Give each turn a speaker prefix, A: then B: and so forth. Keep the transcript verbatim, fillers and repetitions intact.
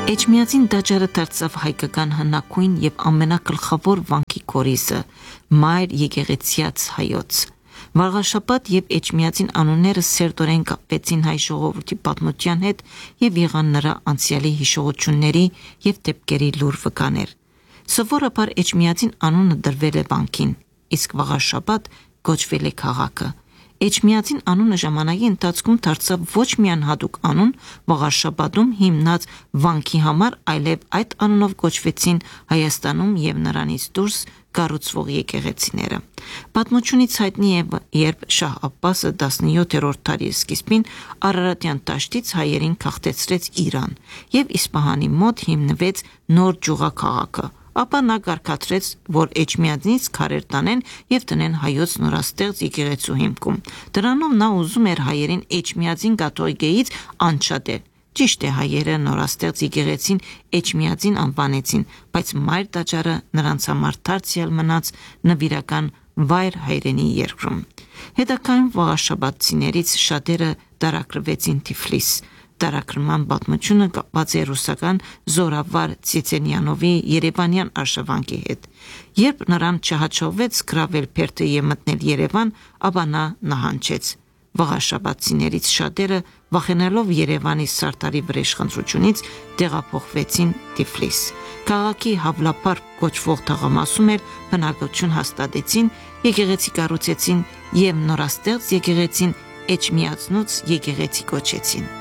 A: Էջմիածին տաճարը դարձավ հայկական հնագույն եւ ամենագլխավոր վանքի կորիզը, մայր եկեղեցիաց հայոց։ Մարգարշապատ եւ Էջմիածին անունները սերտորեն կապվեցին հայ ժողովրդի պատմության հետ եւ եղան նրա անցյալի հիշողությունների եւ դեպքերի լուր վկաներ։ Սովորաբար Էջմիածին անունը դրվել է վանքին, իսկ Վաղարշաբաթ կոչվել է քաղաքը։ Էջմիածին անունը ժամանակի ընթացքում դարձավ ոչ միայն հատուկ անուն Վաղարշաբաթում հիմնած վանքի համար, այլև այդ անունով կոչվեցին Հայաստանում եւ նրանից դուրս կառուցվող եկեղեցիները։ Պատմությունից հայտնի է, երբ Շահ Աբբասը տասնյոթերորդ դարի սկիզբին Արարատյան դաշտից հայերին քաղտեցրեց Իրան եւ Իսպահանի մոտ հիմնվեց նոր գյուղաքաղաքը, ապա նա կարգադրեց, որ Էջմիածնից քարեր տանեն եւ տնեն հայոց նորաստեղծ եկեղեցու հիմքում։ Դրանով նա ուզում էր հայերին Էջմիածին կաթողիկեից անջատել։ Ճիշտ է, հայերը նորաստեղծ եկեղեցին Էջմիածին անվանեցին, բայց մայր տաճարը նրանց համար դարձյալ մնաց նվիրական վայր հայրենի երկրում։ Հետագայում Վաղարշաբաթցիներից շատերը տարագրվեցին Թիֆլիս։ Տարագրման պատմությունը կապված է ռուսական զորավար Ցիցենյանովի երևանյան արշավանքի հետ։ Երբ նրան չհաջողվեց գրավել Փերթը եւ մտնել Երևան, ապա նա նահանջեց։ Վաղարշաբաթցիներից շատերը, վախենալով Երևանի սարդարի վրեժխնդրությունից, տեղափոխվեցին Թիֆլիս։ Քաղաքի Հավլապար կոչվող թաղամասում էլ բնակություն հաստատեցին, եկեղեցի կառուցեցին եւ նորաստեղծ եկեղեցին Էջմիածնուց եկեղեցի կոչեցին։